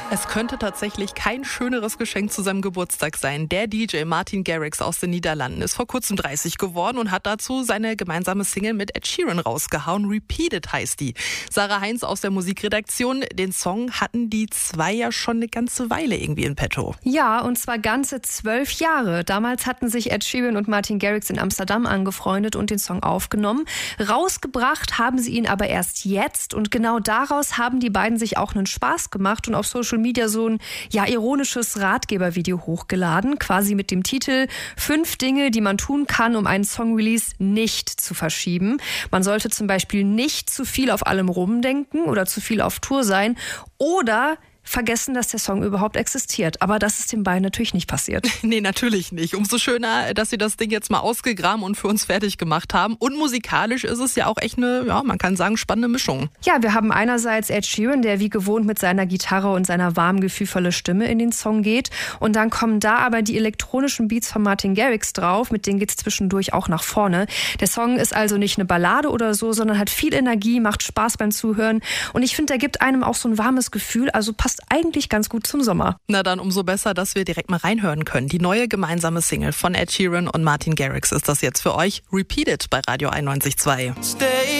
Es könnte tatsächlich kein schöneres Geschenk zu seinem Geburtstag sein. Der DJ Martin Garrix aus den Niederlanden ist vor kurzem 30 geworden und hat dazu seine gemeinsame Single mit Ed Sheeran rausgehauen. Repeated heißt die. Sarah Heinz aus der Musikredaktion. Den Song hatten die zwei ja schon eine ganze Weile irgendwie in petto. Ja, und zwar ganze 12 Jahre. Damals hatten sich Ed Sheeran und Martin Garrix in Amsterdam angefreundet und den Song aufgenommen. Rausgebracht haben sie ihn aber erst jetzt und genau daraus haben die beiden sich auch einen Spaß gemacht und auf Social Media so ein ironisches Ratgebervideo hochgeladen, quasi mit dem Titel 5 Dinge, die man tun kann, um einen Song-Release nicht zu verschieben. Man sollte zum Beispiel nicht zu viel auf allem rumdenken oder zu viel auf Tour sein oder vergessen, dass der Song überhaupt existiert. Aber das ist den beiden natürlich nicht passiert. Nee, natürlich nicht. Umso schöner, dass sie das Ding jetzt mal ausgegraben und für uns fertig gemacht haben. Und musikalisch ist es ja auch echt eine, man kann sagen, spannende Mischung. Ja, wir haben einerseits Ed Sheeran, der wie gewohnt mit seiner Gitarre und seiner warmen, gefühlvollen Stimme in den Song geht. Und dann kommen da aber die elektronischen Beats von Martin Garrix drauf. Mit denen geht's zwischendurch auch nach vorne. Der Song ist also nicht eine Ballade oder so, sondern hat viel Energie, macht Spaß beim Zuhören. Und ich finde, der gibt einem auch so ein warmes Gefühl. Also passt eigentlich ganz gut zum Sommer. Na dann umso besser, dass wir direkt mal reinhören können. Die neue gemeinsame Single von Ed Sheeran und Martin Garrix ist das jetzt für euch. Repeated bei Radio 91.2.